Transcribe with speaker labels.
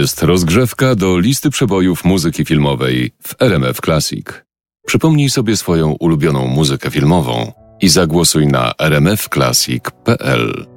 Speaker 1: jest rozgrzewka do listy przebojów muzyki filmowej w RMF Classic. Przypomnij sobie swoją ulubioną muzykę filmową i zagłosuj na rmfclassic.pl.